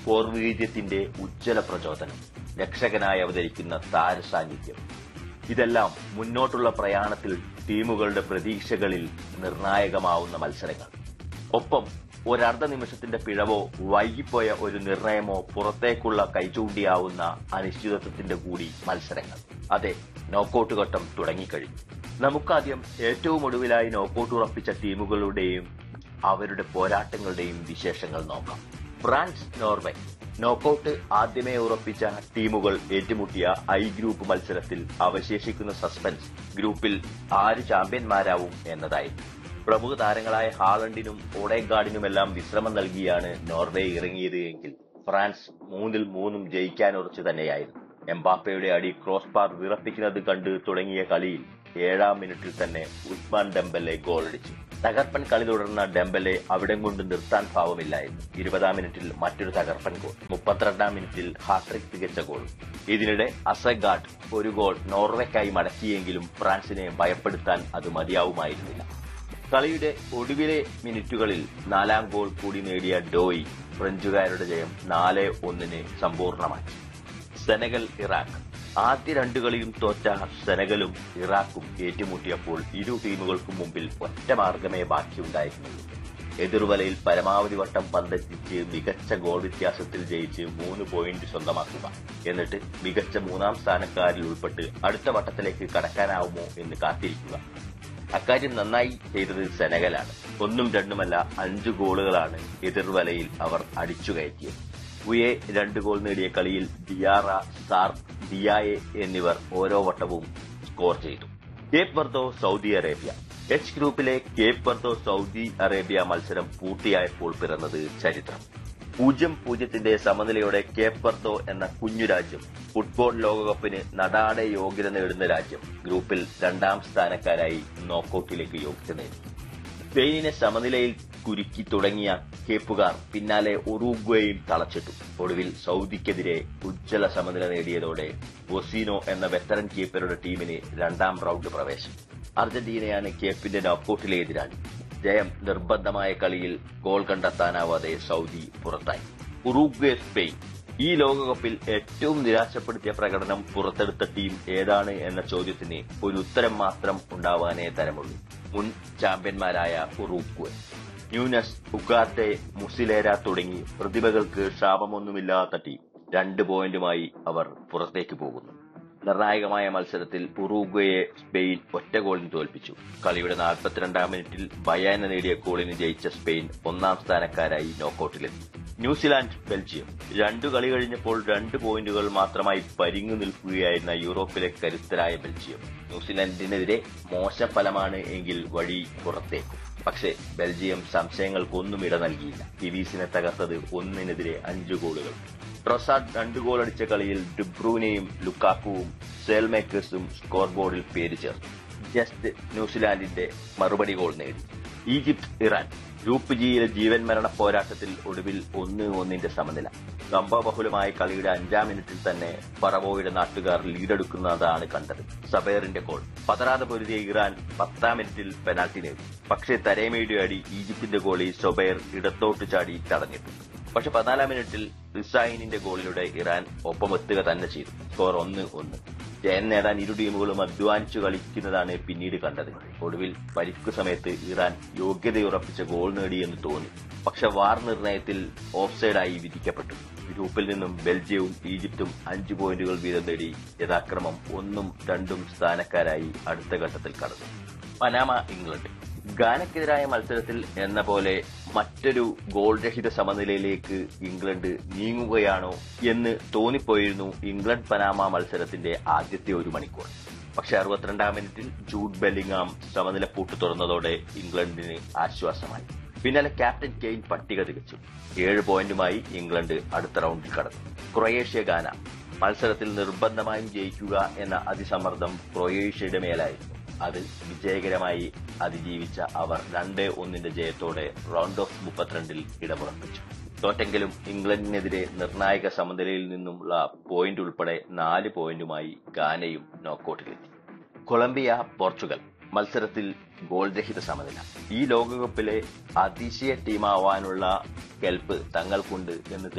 പോർവീര്യത്തിന്റെ ഉജ്ജ്വല പ്രചോദനം, രക്ഷകനായി അവതരിക്കുന്ന താരസാന്നിധ്യം, ഇതെല്ലാം മുന്നോട്ടുള്ള പ്രയാണത്തിൽ ടീമുകളുടെ പ്രതീക്ഷകളിൽ നിർണായകമാവുന്ന മത്സരങ്ങൾ. ഒപ്പം ഒരർദ്ധ നിമിഷത്തിന്റെ പിഴവോ വൈകിപ്പോയ ഒരു നിർണയമോ പുറത്തേക്കുള്ള കൈചൂണ്ടിയാവുന്ന അനിശ്ചിതത്വത്തിന്റെ കൂടി മത്സരങ്ങൾ. അതെ, നോക്കൌട്ട് ഘട്ടം തുടങ്ങിക്കഴിഞ്ഞു. നമുക്കാദ്യം ഏറ്റവും ഒടുവിലായി നോക്കൌട്ട് ഉറപ്പിച്ച ടീമുകളുടെയും അവരുടെ പോരാട്ടങ്ങളുടെയും വിശേഷങ്ങൾ നോക്കാം. France, Norway. നോക്കൌട്ട് ആദ്യമേ ഉറപ്പിച്ച ടീമുകൾ ഏറ്റുമുട്ടിയ ഐ ഗ്രൂപ്പ് മത്സരത്തിൽ അവശേഷിക്കുന്ന സസ്പെൻസ് ഗ്രൂപ്പിൽ ആര് ചാമ്പ്യന്മാരാവും എന്നതായിരുന്നു. പ്രമുഖ താരങ്ങളായ ഹാളണ്ടിനും ഓഡേഗാർഡിനുമെല്ലാം വിശ്രമം നൽകിയാണ് നോർവേ ഇറങ്ങിയത് എങ്കിൽ ഫ്രാൻസ് 3-3 ജയിക്കാനുറച്ചു തന്നെയായിരുന്നു. എംബാപ്പയുടെ അടി ക്രോസ് ബാർ വിറപ്പിക്കുന്നത് കണ്ട് തുടങ്ങിയ കളിയിൽ 7-ാം മിനിറ്റിൽ തന്നെ ഉസ്മാൻ ഡെംബെലെ ഗോളടിച്ചു. തകർപ്പൻ കളി തുടർന്ന ഡെംബെലെ അവിടം കൊണ്ട് നിർത്താൻ ഭാവമില്ലായിരുന്നു. 20-ാം മിനിറ്റിൽ മറ്റൊരു തകർപ്പൻ ഗോൾ, 32-ാം മിനിറ്റിൽ ഹാട്രിക് തികച്ച ഗോൾ. ഇതിനിടെ അസഗാർഡ് ഒരു ഗോൾ നോർവേക്കായി മടക്കിയെങ്കിലും ഫ്രാൻസിനെ ഭയപ്പെടുത്താൻ അത് മതിയാവുമായിരുന്നില്ല. കളിയുടെ ഒടുവിലെ മിനിറ്റുകളിൽ 4-ാം ഗോൾ കൂടി നേടിയ ഡോയി ഫ്രഞ്ചുകാരുടെ ജയം 4-1 സമ്പൂർണമാക്കി. Senegal, Iraq. ആദ്യ 2 കളിയും തോറ്റ സെനഗലും ഇറാഖും ഏറ്റുമുട്ടിയപ്പോൾ ഇരു ടീമുകൾക്കും മുമ്പിൽ ഒറ്റ മാർഗമേ ബാക്കിയുണ്ടായിരുന്നുള്ളൂ: എതിർവലയിൽ പരമാവധി വട്ടം പന്തെത്തിച്ച് മികച്ച ഗോൾ വ്യത്യാസത്തിൽ ജയിച്ച് 3 പോയിന്റ് സ്വന്തമാക്കുക. എന്നിട്ട് മികച്ച 3-ാം സ്ഥാനക്കാരിൽ ഉൾപ്പെട്ട് അടുത്ത വട്ടത്തിലേക്ക് കടക്കാനാവുമോ എന്ന് കാത്തിരിക്കുക. അക്കാര്യം നന്നായി ചെയ്തത് സെനഗലാണ്. 1-2 5 ഗോളുകളാണ് എതിർവലയിൽ അവർ അടിച്ചുകയറ്റിയത്. ഉയെ 2 ഗോൾ നേടിയ കളിയിൽ ദിയാറ, സാർ, ദിയായെ എന്നിവർ ഓരോ വട്ടവും സ്കോർ ചെയ്തു. Cape Verde, Saudi Arabia. H ഗ്രൂപ്പിലെ കേപ്പ് വെർദെ സൗദി അറേബ്യ മത്സരം പൂർത്തിയായപ്പോൾ പിറന്നത് ചരിത്രം. 0-0 സമനിലയോടെ കേപ്പ് വെർദെ എന്ന കുഞ്ഞു രാജ്യം ഫുട്ബോൾ ലോകകപ്പിന് നടാടെ യോഗ്യത നേടുന്ന രാജ്യം ഗ്രൂപ്പിൽ 2-ാം സ്ഥാനക്കാരായി നോക്കൌട്ടിലേക്ക് യോഗ്യത നേടി. സ്പെയിനിനെ സമനിലയിൽ കുരുക്കി തുടങ്ങിയ കേപ്പുകാർ പിന്നാലെ ഉറുഗ്വേയും തളച്ചിട്ടു. ഒടുവിൽ സൗദിക്കെതിരെ ഉജ്ജ്വല സമനില നേടിയതോടെ ഒസീനോ എന്ന വെറ്ററൻ കീപ്പറുടെ ടീമിന് 2-ാം റൌണ്ട് പ്രവേശം. അർജന്റീനയാണ് കേപ്പിന്റെ നോക്കൌട്ടിലെ എതിരാളി. ജയം നിർബന്ധമായ കളിയിൽ ഗോൾ കണ്ടെത്താനാവാതെ സൗദി പുറത്തായി. Uruguay, Spain. ഈ ലോകകപ്പിൽ ഏറ്റവും നിരാശപ്പെടുത്തിയ പ്രകടനം പുറത്തെടുത്ത ടീം ഏതാണ് എന്ന ചോദ്യത്തിന് ഒരു ഉത്തരം മാത്രം ഉണ്ടാവാനേ തരമുള്ളൂ: മുൻ ചാമ്പ്യന്മാരായ ഉറുഗ്വേ. ന്യൂനസ്, ഉഗാർട്ടെ, മുസിലേര തുടങ്ങി പ്രതിഭകൾക്ക് ക്ഷാമമൊന്നുമില്ലാത്ത ടീം. 2 പോയിന്റുമായി അവർ പുറത്തേക്ക് പോകുന്നു. നിർണായകമായ മത്സരത്തിൽ ഉറുഗ്വേയെ സ്പെയിൻ ഒറ്റ ഗോളിന് തോൽപ്പിച്ചു. കളിയുടെ 42-ാം മിനിറ്റിൽ ബയാന നേടിയ ഗോളിന് ജയിച്ച സ്പെയിൻ 1-ാം സ്ഥാനക്കാരായി നോക്കൌട്ടിലെത്തി. New Zealand, Belgium. 2 കളി കഴിഞ്ഞപ്പോൾ 2 പോയിന്റുകൾ മാത്രമായി പരിങ്ങു നിൽക്കുകയായിരുന്ന യൂറോപ്പിലെ കരുത്തരായ ബെൽജിയം ന്യൂസിലാൻഡിനെതിരെ മോശം ഫലമാണ് എങ്കിൽ വഴി പുറത്തേക്കും. പക്ഷേ ബെൽജിയം സംശയങ്ങൾക്കൊന്നും ഇട നൽകിയില്ല. കിവീസിനെ തകർത്തത് 1-നെതിരെ 5 ഗോളുകൾ. ട്രൊസാർഡ് 2 ഗോൾ അടിച്ച കളിയിൽ ഡിബ്രൂനയും ലുക്കാക്കുവും സെയിൽമേക്കേഴ്സും സ്കോർ ബോർഡിൽ പേര് ചേർത്തു. ജസ്റ്റ് ന്യൂസിലാൻഡിന്റെ മറുപടി ഗോൾ നേടി. Egypt, Iran. ഗ്രൂപ്പ് ജിയിലെ ജീവൻ മരണ പോരാട്ടത്തിൽ ഒടുവിൽ 1-1 സമനില. സംഭവബഹുലമായ കളിയുടെ 5-ാം മിനിറ്റിൽ തന്നെ ഫറവോയുടെ നാട്ടുകാർ ലീഡെടുക്കുന്നതാണ് കണ്ടത്. സബേറിന്റെ ഗോൾ. പതറാതെ പൊരുതിയ ഇറാൻ 10-ാം മിനിറ്റിൽ പെനാൽറ്റി നേടി. പക്ഷേ തരേമയുടെ അടി ഈജിപ്തിന്റെ ഗോളി സൊബൈർ ഇടത്തോട്ട് ചാടി തടഞ്ഞിട്ടു. പക്ഷെ 14-ാം മിനിറ്റിൽ റിസായിനിന്റെ ഗോളിലൂടെ ഇറാൻ ഒപ്പമെത്തുക തന്നെ ചെയ്തു. സ്കോർ 1-1. ജയം നേടാൻ ഇരു ടീമുകളും അധ്വാനിച്ചു കളിക്കുന്നതാണ് പിന്നീട് കണ്ടത്. ഒടുവിൽ പരിക്കു സമയത്ത് ഇറാൻ യോഗ്യതയുറപ്പിച്ച ഗോൾ നേടിയെന്ന് തോന്നി. പക്ഷെ വാർ നിർണയത്തിൽ ഓഫ്സൈഡായി വിധിക്കപ്പെട്ടു. ഗ്രൂപ്പിൽ നിന്നും ബെൽജിയവും ഈജിപ്തും 5 പോയിന്റുകൾ വീതം നേടി യഥാക്രമം 1-ഉം 2-ഉം സ്ഥാനക്കാരായി അടുത്ത ഘട്ടത്തിൽ കടന്നു. Panama, England. ഗാനയ്ക്കെതിരായ മത്സരത്തിൽ എന്ന പോലെ മറ്റൊരു ഗോൾ രഹിത സമനിലയിലേക്ക് ഇംഗ്ലണ്ട് നീങ്ങുകയാണോ എന്ന് തോന്നിപ്പോയിരുന്നു ഇംഗ്ലണ്ട് പനാമ മത്സരത്തിന്റെ ആദ്യത്തെ 1 മണിക്കൂർ. പക്ഷെ 62-ാം മിനിറ്റിൽ ജൂഡ് ബെല്ലിംഗാം സമനില പൂട്ട് തുറന്നതോടെ ഇംഗ്ലണ്ടിന് ആശ്വാസമായി. പിന്നാലെ ക്യാപ്റ്റൻ കെയ്ൻ പട്ടിക തികച്ചു. 7 പോയിന്റുമായി ഇംഗ്ലണ്ട് അടുത്ത റൌണ്ടിൽ കടന്നു. ക്രൊയേഷ്യ, ഗാന. മത്സരത്തിൽ നിർബന്ധമായും ജയിക്കുക എന്ന അതിസമ്മർദ്ദം ക്രൊയേഷ്യയുടെ മേലായിരുന്നു. അത് വിജയകരമായി അതിജീവിച്ച അവർ 2-1 ജയത്തോടെ റൗണ്ട് ഓഫ് 32-ൽ ഇടമുറപ്പിച്ചു. തോറ്റെങ്കിലും ഇംഗ്ലണ്ടിനെതിരെ നിർണായക സമനിലയിൽ നിന്നുമുള്ള പോയിന്റ് ഉൾപ്പെടെ 4 പോയിന്റുമായി ഗാനയും നോക്കൌട്ടിലെത്തി. Colombia, Portugal. മത്സരത്തിൽ ഗോൾ രഹിത സമനില. ഈ ലോകകപ്പിലെ അതിശയ ടീമാവാനുള്ള കെൽപ്പ് തങ്ങൾക്കുണ്ട് എന്ന്